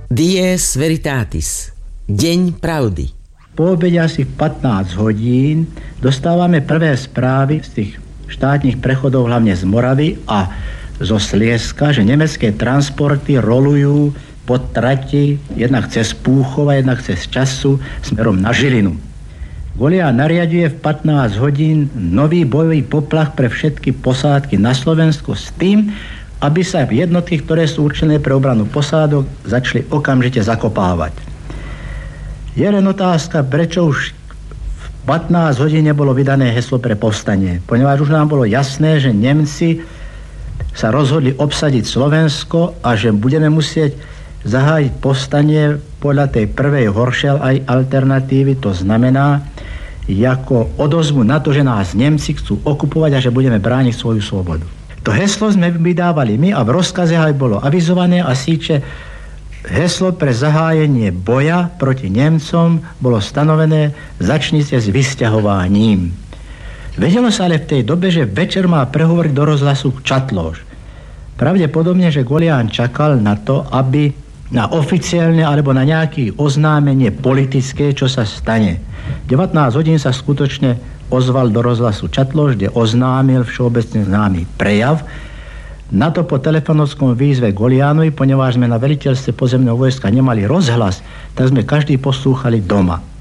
Dies Veritatis. Deň pravdy. Po obede asi v 15 hodín dostávame prvé správy z tých štátnych prechodov, hlavne z Moravy a zo Slieska, že nemecké transporty rolujú po trati jednak cez Púchov a jednak cez Času smerom na Žilinu. Golián nariaduje v 15 hodín nový bojový poplach pre všetky posádky na Slovensku s tým, aby sa jednotky, ktoré sú určené pre obranu posádok, začali okamžite zakopávať. Je len otázka, prečo už v 15 hodín nebolo vydané heslo pre povstanie. Poniewaž už nám bolo jasné, že Nemci sa rozhodli obsadiť Slovensko a že budeme musieť zahájiť povstanie podľa tej prvej horšej aj alternatívy. To znamená, ako odozvu na to, že nás Nemci chcú okupovať a že budeme brániť svoju slobodu. To heslo sme vydávali my a v rozkaze aj bolo avizované a síce heslo pre zahájenie boja proti Nemcom bolo stanovené: začnite s vysťahovaním. Vedelo sa ale v tej dobe, že večer má prehovoriť do rozhlasu Čatloš. Pravdepodobne, že Golián čakal na to, aby na oficiálne alebo na nejaké oznámenie politické, čo sa stane. 19 hodín sa skutočne ozval do rozhlasu Čatloš, kde oznámil všeobecne známy prejav. Na to po telefonickom výzve Goliánovi, ponieważ sme na veliteľstve pozemného vojska nemali rozhlas, tak sme každý poslúchali doma.